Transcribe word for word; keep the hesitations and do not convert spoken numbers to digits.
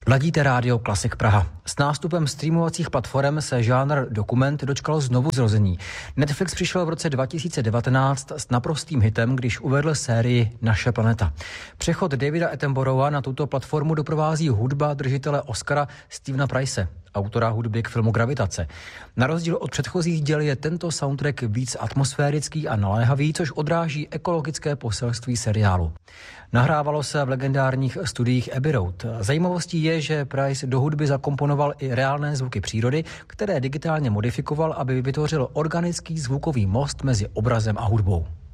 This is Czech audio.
Ladíte rádio Klasik Praha. S nástupem streamovacích platform se žánr dokument dočkal znovu zrození. Netflix přišel v roce dva tisíce devatenáct s naprostým hitem, když uvedl sérii Naše planeta. Přechod Davida Attenborougha na tuto platformu doprovází hudba držitele Oscara Stevena Price, autora hudby k filmu Gravitace. Na rozdíl od předchozích děl je tento soundtrack víc atmosférický a naléhavý, což odráží ekologické poselství seriálu. Nahrávalo se v legendárních studiích Abbey Road. Zajímavostí je, že Price do hudby zakomponoval i reálné zvuky přírody, které digitálně modifikoval, aby vytvořil organický zvukový most mezi obrazem a hudbou.